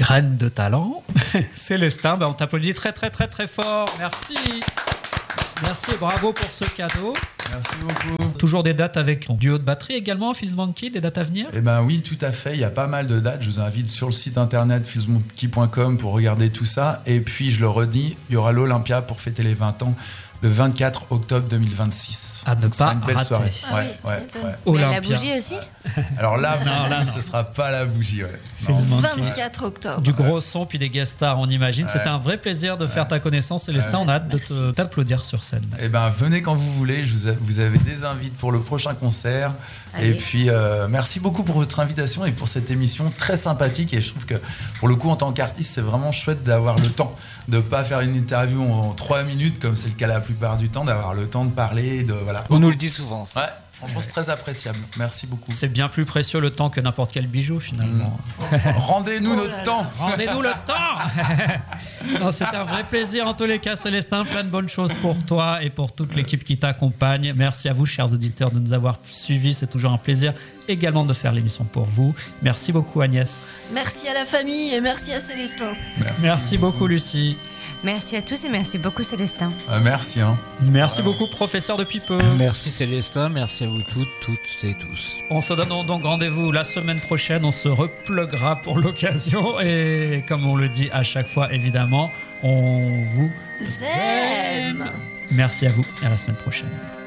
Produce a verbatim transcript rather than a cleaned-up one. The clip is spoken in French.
graine de talent. Célestin, ben on t'applaudit très très très très fort. Merci. Merci et bravo pour ce cadeau. Merci beaucoup. Toujours des dates avec ton duo de batterie également, Feels Monkey, des dates à venir? Eh ben oui, tout à fait. Il y a pas mal de dates. Je vous invite sur le site internet feels monkey point com pour regarder tout ça. Et puis, je le redis, il y aura l'Olympia pour fêter les vingt ans le vingt-quatre octobre deux mille vingt-six. À ne Donc, pas une belle rater. soirée. Ah ouais, oui, ouais, ça ouais. Mais la Olympia. bougie aussi. Alors là, Non, là, ce non. sera pas la bougie. Ouais. Feels Non. Monkey. vingt-quatre octobre. Du gros son puis des guest stars, on imagine. Ouais. C'était un vrai plaisir de faire ta connaissance, Célestin. Ouais. On a hâte de Merci. te- t'applaudir sur scène. Eh ben, venez quand vous voulez. Je vous, a- vous avez des invites pour le prochain concert. Allez. Et puis, euh, merci beaucoup pour votre invitation et pour cette émission très sympathique. Et je trouve que, pour le coup, en tant qu'artiste, c'est vraiment chouette d'avoir le temps de ne pas faire une interview en trois minutes, comme c'est le cas la plupart du temps, d'avoir le temps de parler. De, voilà. On nous le dit souvent. ça. Ouais, franchement, c'est très appréciable. Merci beaucoup. C'est bien plus précieux le temps que n'importe quel bijou, finalement. Rendez-nous Oh là notre là. temps. Rendez-nous le temps. Non, c'était un vrai plaisir en tous les cas, Célestin. Plein de bonnes choses pour toi et pour toute l'équipe qui t'accompagne. Merci à vous, chers auditeurs, de nous avoir suivis. C'est toujours un plaisir également de faire l'émission pour vous. Merci beaucoup, Agnès. Merci à la famille et merci à Célestin. Merci beaucoup, Lucie. Merci à tous et merci beaucoup Célestin. Euh, merci. Hein. Merci beaucoup, professeur de Pipeux. Merci Célestin, merci à vous toutes, toutes et tous. On se donne donc rendez-vous la semaine prochaine. On se repluguera pour l'occasion. Et comme on le dit à chaque fois, évidemment, on vous Zem. Merci à vous et à la semaine prochaine.